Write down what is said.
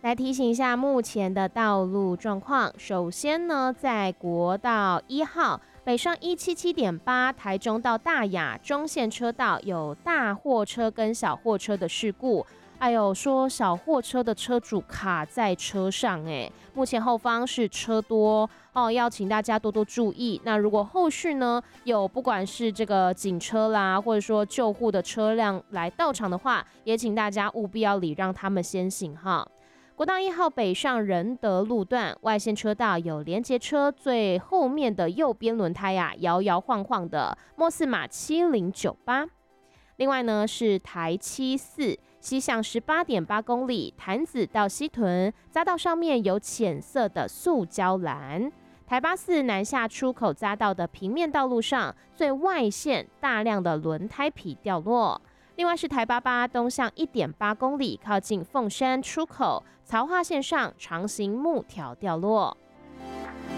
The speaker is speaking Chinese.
来提醒一下目前的道路状况。首先呢，在国道1号北上177.8台中到大雅中线车道有大货车跟小货车的事故，还有说小货车的车主卡在车上，目前后方是车多哦，要请大家多多注意。那如果后续呢有不管是这个警车啦，或者说救护的车辆来到场的话，也请大家务必要礼让他们先行哈。国道1号北上仁德路段外线车道有连结车最后面的右边轮胎摇摇晃晃的，末四码7098。另外呢是台74西向18.8公里，潭子到西屯匝道上面有浅色的塑胶栏。台84南下出口匝道的平面道路上，最外线大量的轮胎皮掉落。另外是台88东向1.8公里，靠近凤山出口曹化线上长形木条掉落。